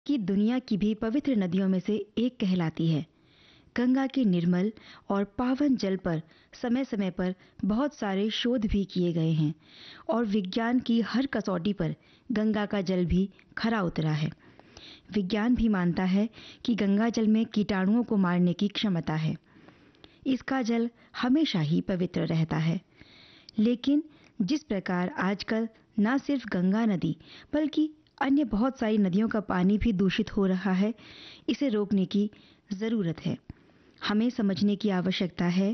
कि दुनिया की भी पवित्र नदियों में से एक कहलाती है। गंगा के निर्मल और पावन जल पर समय-समय पर बहुत सारे शोध भी किए गए हैं और विज्ञान की हर कसौटी पर गंगा का जल भी खरा उतरा है। विज्ञान भी मानता है कि गंगा जल में कीटाणुओं को मारने की क्षमता है। इसका जल हमेशा ही पवित्र रहता है। लेकिन जिस प्रकार आजकल न सिर्फ गंगा नदी बल्कि अन्य बहुत सारी नदियों का पानी भी दूषित हो रहा है, इसे रोकने की जरूरत है। हमें समझने की आवश्यकता है